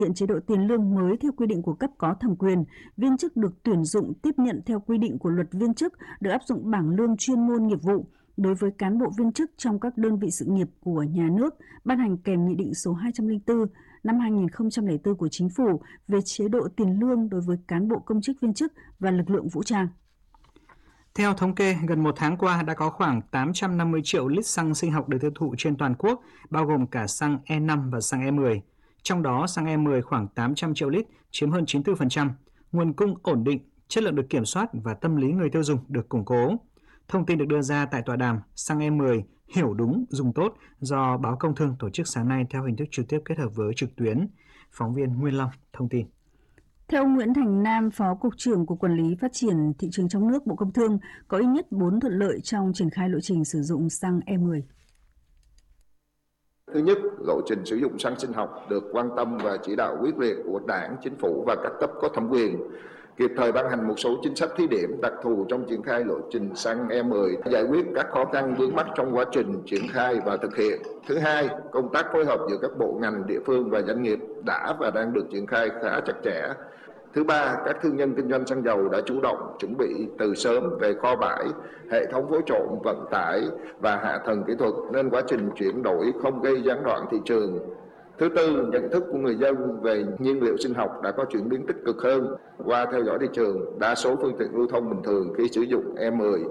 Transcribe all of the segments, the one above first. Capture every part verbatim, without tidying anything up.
Hiện chế độ tiền lương mới theo quy định của cấp có thẩm quyền, viên chức được tuyển dụng tiếp nhận theo quy định của luật viên chức được áp dụng bảng lương chuyên môn nghiệp vụ đối với cán bộ viên chức trong các đơn vị sự nghiệp của nhà nước, ban hành kèm Nghị định số hai trăm lẻ bốn năm hai nghìn không trăm lẻ bốn của Chính phủ về chế độ tiền lương đối với cán bộ công chức viên chức và lực lượng vũ trang. Theo thống kê, gần một tháng qua đã có khoảng tám trăm năm mươi triệu lít xăng sinh học được tiêu thụ trên toàn quốc, bao gồm cả xăng E năm và xăng E mười. Trong đó, xăng E mười khoảng tám trăm triệu lít, chiếm hơn chín mươi tư phần trăm. Nguồn cung ổn định, chất lượng được kiểm soát và tâm lý người tiêu dùng được củng cố. Thông tin được đưa ra tại tọa đàm xăng E mười hiểu đúng, dùng tốt do Báo Công Thương tổ chức sáng nay theo hình thức trực tiếp kết hợp với trực tuyến. Phóng viên Nguyên Long thông tin. Theo ông Nguyễn Thành Nam, Phó Cục trưởng Cục Quản lý Phát triển Thị trường trong nước Bộ Công Thương, có ít nhất bốn thuận lợi trong triển khai lộ trình sử dụng xăng E mười. Thứ nhất, lộ trình sử dụng xăng sinh học được quan tâm và chỉ đạo quyết liệt của Đảng, Chính phủ và các cấp có thẩm quyền, kịp thời ban hành một số chính sách thí điểm đặc thù trong triển khai lộ trình xăng E mười, giải quyết các khó khăn vướng mắc trong quá trình triển khai và thực hiện. Thứ hai, công tác phối hợp giữa các bộ ngành, địa phương và doanh nghiệp đã và đang được triển khai khá chặt chẽ. Thứ ba, các thương nhân kinh doanh xăng dầu đã chủ động chuẩn bị từ sớm về kho bãi, hệ thống phối trộn, vận tải và hạ tầng kỹ thuật nên quá trình chuyển đổi không gây gián đoạn thị trường. Thứ tư, nhận thức của người dân về nhiên liệu sinh học đã có chuyển biến tích cực hơn. Qua theo dõi thị trường, đa số phương tiện lưu thông bình thường khi sử dụng E mười.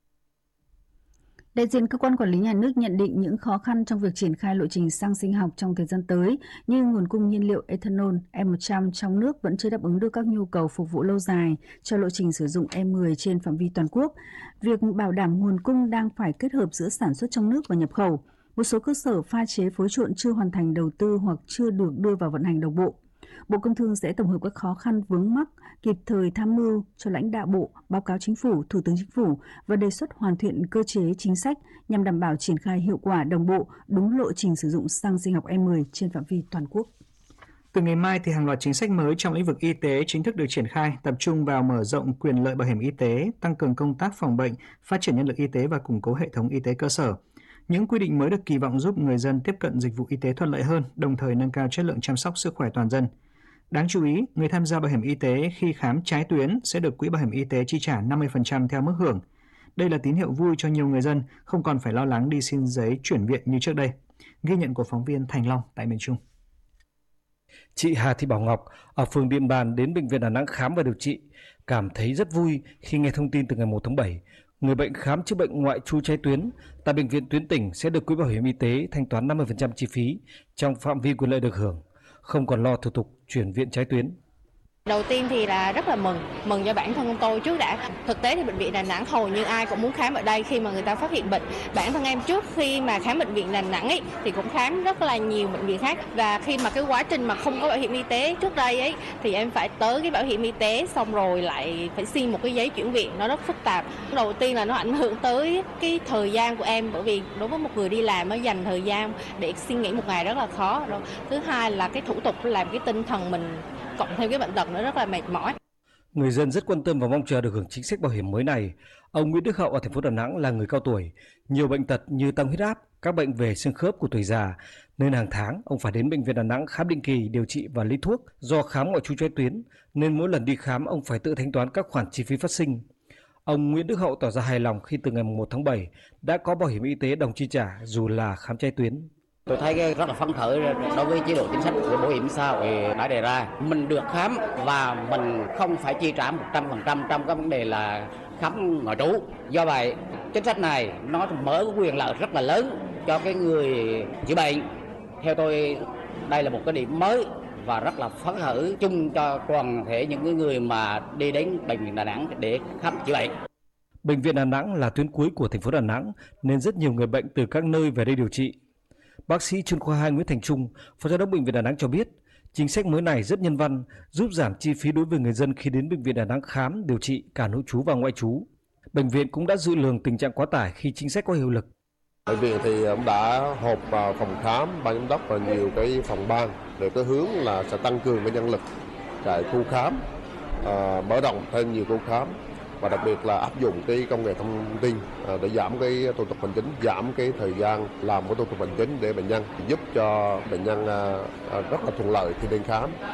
Đại diện cơ quan quản lý nhà nước nhận định những khó khăn trong việc triển khai lộ trình xăng sinh học trong thời gian tới như nguồn cung nhiên liệu ethanol E một trăm trong nước vẫn chưa đáp ứng được các nhu cầu phục vụ lâu dài cho lộ trình sử dụng E mười trên phạm vi toàn quốc. Việc bảo đảm nguồn cung đang phải kết hợp giữa sản xuất trong nước và nhập khẩu. Một số cơ sở pha chế phối trộn chưa hoàn thành đầu tư hoặc chưa được đưa vào vận hành đồng bộ. Bộ Công Thương sẽ tổng hợp các khó khăn vướng mắc, kịp thời tham mưu cho lãnh đạo Bộ, báo cáo Chính phủ, Thủ tướng Chính phủ và đề xuất hoàn thiện cơ chế chính sách nhằm đảm bảo triển khai hiệu quả đồng bộ, đúng lộ trình sử dụng xăng sinh học E mười trên phạm vi toàn quốc. Từ ngày mai thì hàng loạt chính sách mới trong lĩnh vực y tế chính thức được triển khai, tập trung vào mở rộng quyền lợi bảo hiểm y tế, tăng cường công tác phòng bệnh, phát triển nhân lực y tế và củng cố hệ thống y tế cơ sở. Những quy định mới được kỳ vọng giúp người dân tiếp cận dịch vụ y tế thuận lợi hơn, đồng thời nâng cao chất lượng chăm sóc sức khỏe toàn dân. Đáng chú ý, người tham gia bảo hiểm y tế khi khám trái tuyến sẽ được Quỹ Bảo hiểm Y tế chi trả năm mươi phần trăm theo mức hưởng. Đây là tín hiệu vui cho nhiều người dân, không còn phải lo lắng đi xin giấy chuyển viện như trước đây. Ghi nhận của phóng viên Thành Long tại miền Trung. Chị Hà Thị Bảo Ngọc ở phường Điện Bàn đến Bệnh viện Đà Nẵng khám và điều trị, cảm thấy rất vui khi nghe thông tin từ ngày một tháng bảy. Người bệnh khám chữa bệnh ngoại trú trái tuyến tại bệnh viện tuyến tỉnh sẽ được Quỹ Bảo hiểm Y tế thanh toán năm mươi phần trăm chi phí trong phạm vi quyền lợi được hưởng, không còn lo thủ tục chuyển viện trái tuyến. Đầu tiên thì là rất là mừng, mừng cho bản thân tôi trước đã. Thực tế thì bệnh viện Đà Nẵng hầu như ai cũng muốn khám ở đây khi mà người ta phát hiện bệnh. Bản thân em trước khi mà khám bệnh viện Đà Nẵng ấy thì cũng khám rất là nhiều bệnh viện khác, và khi mà cái quá trình mà không có bảo hiểm y tế trước đây ấy thì em phải tới cái bảo hiểm y tế xong rồi lại phải xin một cái giấy chuyển viện, nó rất phức tạp. Đầu tiên là nó ảnh hưởng tới cái thời gian của em, bởi vì đối với một người đi làm nó dành thời gian để xin nghỉ một ngày rất là khó. Thứ hai là cái thủ tục làm cái tinh thần mình cộng thêm cái bệnh tật nó rất là mệt mỏi. Người dân rất quan tâm và mong chờ được hưởng chính sách bảo hiểm mới này. Ông Nguyễn Đức Hậu ở thành phố Đà Nẵng là người cao tuổi, nhiều bệnh tật như tăng huyết áp, các bệnh về xương khớp của tuổi già, nên hàng tháng ông phải đến bệnh viện Đà Nẵng khám định kỳ, điều trị và lấy thuốc. Do khám ngoại trú trái tuyến nên mỗi lần đi khám ông phải tự thanh toán các khoản chi phí phát sinh. Ông Nguyễn Đức Hậu tỏ ra hài lòng khi từ ngày một tháng bảy đã có bảo hiểm y tế đồng chi trả dù là khám trái tuyến. Tôi thấy rất là phấn khởi đối với chế độ chính sách của bảo hiểm xã hội đã đề ra. Mình được khám và mình không phải chi trả một trăm phần trăm trong cái vấn đề là khám ngoại trú. Do vậy, chính sách này nó mở quyền lợi rất là lớn cho cái người chữa bệnh. Theo tôi, đây là một cái điểm mới và rất là phấn khởi chung cho toàn thể những người mà đi đến bệnh viện Đà Nẵng để khám chữa bệnh. Bệnh viện Đà Nẵng là tuyến cuối của thành phố Đà Nẵng nên rất nhiều người bệnh từ các nơi về đây điều trị. Bác sĩ chuyên khoa hai Nguyễn Thành Trung, Phó Giám đốc Bệnh viện Đà Nẵng cho biết, chính sách mới này rất nhân văn, giúp giảm chi phí đối với người dân khi đến Bệnh viện Đà Nẵng khám, điều trị cả nội trú và ngoại trú. Bệnh viện cũng đã dự lường tình trạng quá tải khi chính sách có hiệu lực. Bệnh viện thì cũng đã họp vào phòng khám, ban giám đốc và nhiều cái phòng ban để cái hướng là sẽ tăng cường cái nhân lực tại khu khám, à, mở rộng thêm nhiều khu khám. Và đặc biệt là áp dụng cái công nghệ thông tin để giảm cái thủ tục hành chính, giảm cái thời gian làm cái thủ tục hành chính để bệnh nhân, giúp cho bệnh nhân rất là thuận lợi khi đến khám.